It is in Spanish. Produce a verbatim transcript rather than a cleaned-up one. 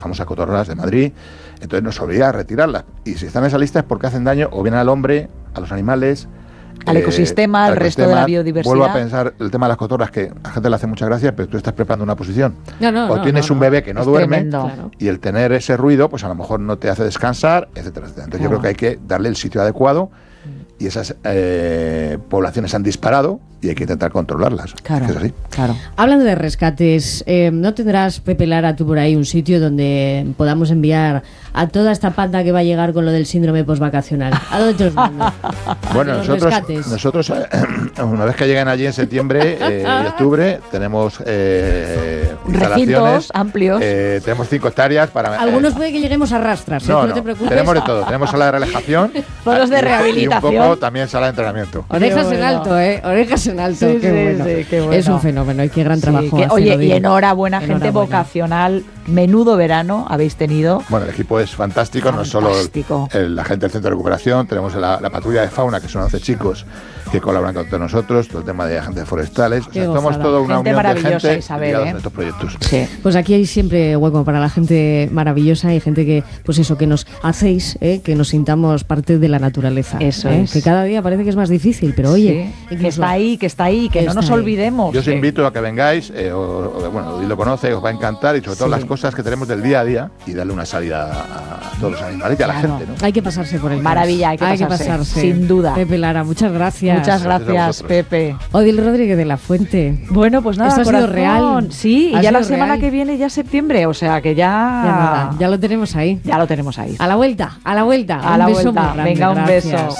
famosas cotorras de Madrid, entonces nos obliga a retirarlas. Y si están en esa lista es porque hacen daño o bien al hombre, a los animales, al eh, ecosistema, al resto de la biodiversidad. Vuelvo a pensar el tema de las cotorras, que a la gente le hace mucha gracia, pero tú estás preparando una posición. No, no, o no, tienes no, un no. bebé que no es duerme, tremendo. Y el tener ese ruido, pues a lo mejor no te hace descansar, etcétera, etcétera. Entonces claro. yo creo que hay que darle el sitio adecuado, y esas eh, poblaciones han disparado y hay que intentar controlarlas. Claro, es así. claro. Hablando de rescates, eh, ¿no tendrás, Pepe Lara, tú por ahí un sitio donde podamos enviar a toda esta panda que va a llegar con lo del síndrome postvacacional? ¿A dónde te los mando? Bueno, nosotros, nosotros eh, una vez que lleguen allí en septiembre eh, y octubre, tenemos eh, recintos amplios. Eh, tenemos cinco hectáreas para... Algunos eh, puede que lleguemos a rastras, no, ¿eh? no, no te preocupes. Tenemos de todo. Tenemos sala de relajación. Foros de rehabilitación. Y un poco también sala de entrenamiento. Orejas bueno. en alto, ¿eh? Orejas en alto. Sí, qué, sí, bueno. Sí, qué bueno. Es un fenómeno y qué gran sí, trabajo. Que, hace, oye, Rodrigo. y enhorabuena, gente enhorabuena. vocacional. Menudo verano habéis tenido. Bueno, el equipo es fantástico, fantástico. no solo el, el, la gente del centro de recuperación, tenemos la, la patrulla de fauna, que son once chicos que colaboran con todos nosotros, todo el tema de agentes forestales. O sea, somos toda una gente unión de gente Isabel, ligados ¿eh? en estos proyectos. Sí. Pues aquí hay siempre hueco para la gente maravillosa y gente que, pues eso, que nos hacéis, ¿eh? que nos sintamos parte de la naturaleza. Eso ¿eh? es. Que cada día parece que es más difícil, pero oye, sí. que está ahí, que está ahí, que, que no nos ahí. olvidemos. Yo os sí. invito a que vengáis, eh, o, o, bueno, Odil lo conoce, os va a encantar, y sobre todo sí. las cosas que tenemos del día a día, y darle una salida a todos los animales y a la claro. gente, ¿no? Hay que pasarse por el Maravilla, hay que, hay pasarse, que pasarse. Sin duda. Pepe Lara, muchas gracias. Muchas gracias, gracias Pepe. Odil Rodríguez de la Fuente. Bueno, pues nada, esto ha sido real. Sí, y ya la semana real. que viene ya es septiembre, o sea que ya... Ya, nada, ya lo tenemos ahí. Ya lo tenemos ahí. A la vuelta, a la vuelta. A un la beso vuelta. Muy grande, Venga, un gracias. beso.